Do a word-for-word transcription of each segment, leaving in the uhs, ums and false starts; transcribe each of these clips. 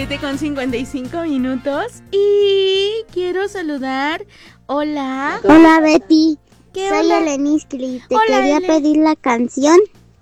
siete con cincuenta y cinco minutos y quiero saludar. Hola. Hola, Betty. ¿Qué Soy hola? Eleniscli. Te Hola, quería Ele. pedir la canción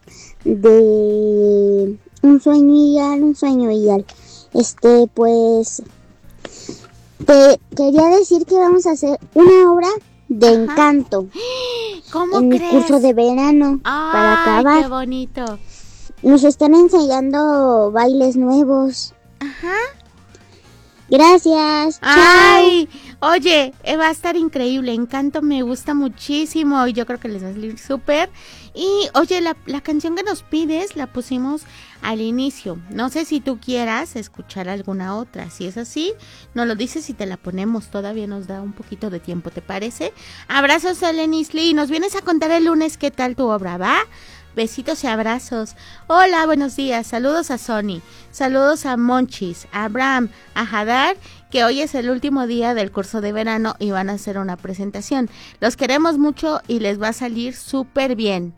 de Un sueño ideal, un sueño ideal. Este, pues, te quería decir que vamos a hacer una obra de Ajá. Encanto ¿Cómo en crees? el curso de verano para Ay, acabar. qué bonito. Nos están enseñando bailes nuevos. Ajá. Gracias. Ay, oye, eh, va a estar increíble. Encanto me gusta muchísimo y yo creo que les va a salir súper. Y oye, la, la canción que nos pides la pusimos al inicio. No sé si tú quieras escuchar alguna otra. Si es así, nos lo dices y te la ponemos. Todavía nos da un poquito de tiempo, ¿te parece? Abrazos, Elenisli. Nos vienes a contar el lunes qué tal tu obra, ¿va? Besitos y abrazos. Hola, buenos días. Saludos a Sony. Saludos a Monchis, a Abraham, a Hadar, que hoy es el último día del curso de verano y van a hacer una presentación. Los queremos mucho y les va a salir súper bien.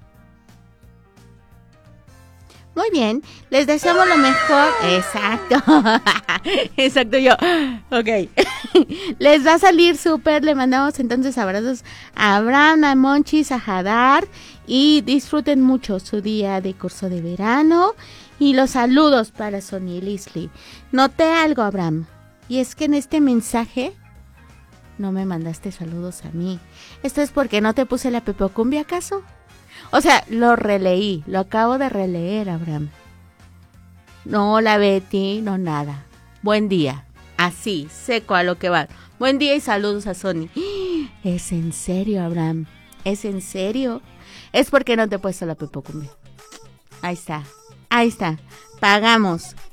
Muy bien, les deseamos lo mejor. Exacto. Exacto, yo. Ok. Les va a salir súper. Le mandamos entonces abrazos a Abraham, a Monchis, a Hadar. Y disfruten mucho su día de curso de verano. Y los saludos para Sonia y Leslie. Noté algo, Abraham. Y es que en este mensaje no me mandaste saludos a mí. ¿Esto es porque no te puse la pepocumbia, acaso? O sea, lo releí, lo acabo de releer, Abraham. No, la Betty, no nada. Buen día. Así, seco a lo que va. Buen día y saludos a Sony. ¿Es en serio, Abraham? ¿Es en serio? Es porque no te he puesto la pepocumbia. Ahí está, ahí está. Pagamos.